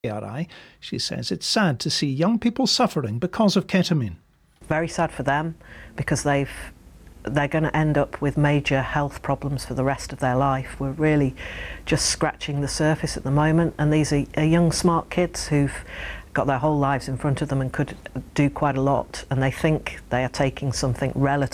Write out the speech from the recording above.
PRI, she says it's sad to see young people suffering because of ketamine. Very sad for them, because they're going to end up with major health problems for the rest of their life. We're really just scratching the surface at the moment, and these are young smart kids who've got their whole lives in front of them and could do quite a lot, and they think they are taking something relative